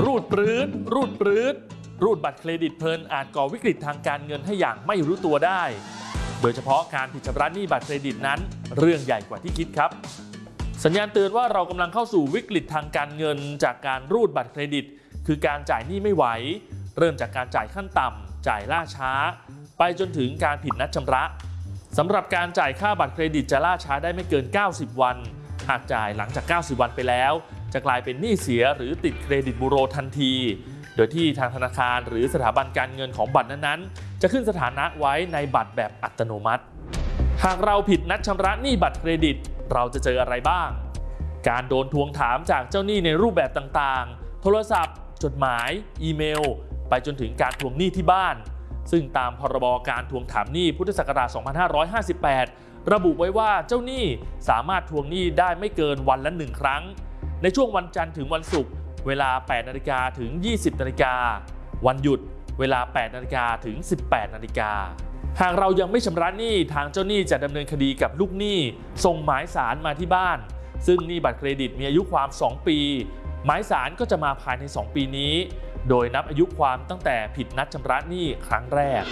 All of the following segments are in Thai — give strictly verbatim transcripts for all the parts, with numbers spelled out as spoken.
รูดปรื้ดรูดปรื้ดรูดบัตรเครดิตเพลินอาจก่อวิกฤตทางการเงินให้อย่างไม่รู้ตัวได้โดยเฉพาะการผิดชำระหนี้บัตรเครดิตนั้นเรื่องใหญ่กว่าที่คิดครับสัญญาณเตือนว่าเรากำลังเข้าสู่วิกฤตทางการเงินจากการรูดบัตรเครดิตคือการจ่ายหนี้ไม่ไหวเริ่มจากการจ่ายขั้นต่ำจ่ายล่าช้าไปจนถึงการผิดนัดชำระสำหรับการจ่ายค่าบัตรเครดิตจะล่าช้าได้ไม่เกินเก้าสิบวันหากจ่ายหลังจากเก้าสิบวันไปแล้วจะกลายเป็นหนี้เสียหรือติดเครดิตบูโรทันทีโดยที่ทางธนาคารหรือสถาบันการเงินของบัตรนั้นๆจะขึ้นสถานะไว้ในบัตรแบบอัตโนมัติหากเราผิดนัดชำระหนี้บัตรเครดิตเราจะเจออะไรบ้างการโดนทวงถามจากเจ้าหนี้ในรูปแบบต่างๆโทรศัพท์จดหมายอีเมลไปจนถึงการทวงหนี้ที่บ้านซึ่งตามพรบการทวงถามหนี้พุทธศักราชสองพันห้าร้อยห้าสิบแปดระบุไว้ว่าเจ้าหนี้สามารถทวงหนี้ได้ไม่เกินวันละหนึ่งครั้งในช่วงวันจันทร์ถึงวันศุกร์เวลาแปดนาฬิกาถึงยี่สิบนาฬิกาวันหยุดเวลาแปดนาฬิกาถึงสิบแปดนาฬิกาหากเรายังไม่ชำระหนี้ทางเจ้าหนี้จะดำเนินคดีกับลูกหนี้ส่งหมายสารมาที่บ้านซึ่งหนี้บัตรเครดิตมีอายุความสองปีหมายสารก็จะมาภายในสองปีนี้โดยนับอายุความตั้งแต่ผิดนัดชำระหนี้ครั้งแรก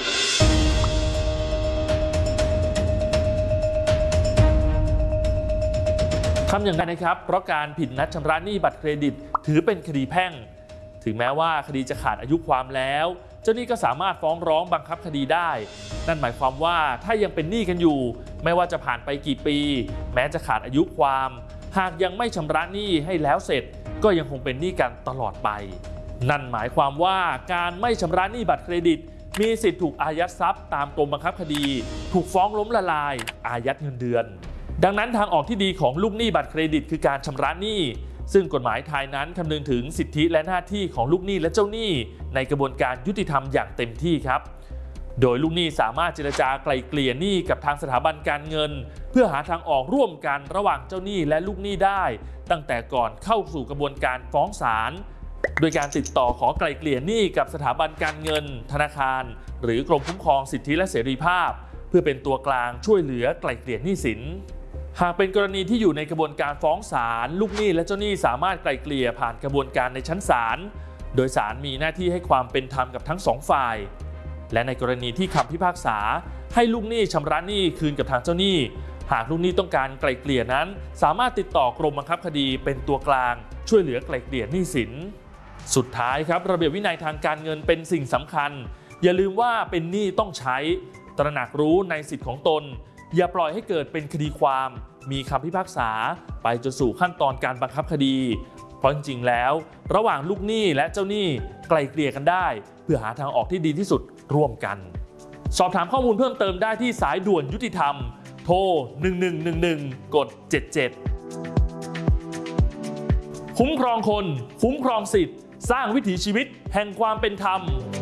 ทำอย่างไรนะครับเพราะการผิดนัดชำระหนี้บัตรเครดิตถือเป็นคดีแพ่งถึงแม้ว่าคดีจะขาดอายุความแล้วเจ้าหนี้ก็สามารถฟ้องร้องบังคับคดีได้นั่นหมายความว่าถ้ายังเป็นหนี้กันอยู่ไม่ว่าจะผ่านไปกี่ปีแม้จะขาดอายุความหากยังไม่ชำระหนี้ให้แล้วเสร็จก็ยังคงเป็นหนี้กันตลอดไปนั่นหมายความว่าการไม่ชำระหนี้บัตรเครดิตมีสิทธิ์ถูกอายัดทรัพย์ตามกรมบังคับคดีถูกฟ้องล้มละลายอายัดเงินเดือนดังนั้นทางออกที่ดีของลูกหนี้บัตรเครดิตคือการชำระหนี้ซึ่งกฎหมายไทยนั้นคำนึงถึงสิทธิและหน้าที่ของลูกหนี้และเจ้าหนี้ในกระบวนการยุติธรรมอย่างเต็มที่ครับโดยลูกหนี้สามารถเจรจาไกล่เกลี่ยหนี้กับทางสถาบันการเงินเพื่อหาทางออกร่วมกันระหว่างเจ้าหนี้และลูกหนี้ได้ตั้งแต่ก่อนเข้าสู่กระบวนการฟ้องศาลโดยการติดต่อขอไกล่เกลี่ยหนี้กับสถาบันการเงินธนาคารหรือกรมคุ้มครองสิทธิและเสรีภาพเพื่อเป็นตัวกลางช่วยเหลือไกล่เกลี่ยหนี้สินหากเป็นกรณีที่อยู่ในกระบวนการฟ้องศาลลูกหนี้และเจ้าหนี้สามารถไกล่เกลี่ยผ่านกระบวนการในชั้นศาลโดยศาลมีหน้าที่ให้ความเป็นธรรมกับทั้งสองฝ่ายและในกรณีที่คำพิพากษาให้ลูกหนี้ชำระหนี้คืนกับทางเจ้าหนี้หากลูกหนี้ต้องการไกล่เกลี่ยนั้นสามารถติดต่อกรมบังคับคดีเป็นตัวกลางช่วยเหลือไกล่เกลี่ยหนี้สินสุดท้ายครับระเบียบวินัยทางการเงินเป็นสิ่งสำคัญอย่าลืมว่าเป็นหนี้ต้องใช้ตระหนักรู้ในสิทธิของตนอย่าปล่อยให้เกิดเป็นคดีความมีคำพิพากษาไปจนสู่ขั้นตอนการบังคับคดีเพราะจริงๆแล้วระหว่างลูกหนี้และเจ้าหนี้ไกล่เกลี่ยกันได้เพื่อหาทางออกที่ดีที่สุดร่วมกันสอบถามข้อมูลเพิ่มเติมได้ที่สายด่วนยุติธรรมโทรหนึ่งหนึ่งหนึ่งหนึ่งกดเจ็ดเจ็ดคุ้มครองคนคุ้มครองสิทธิ์สร้างวิถีชีวิตแห่งความเป็นธรรม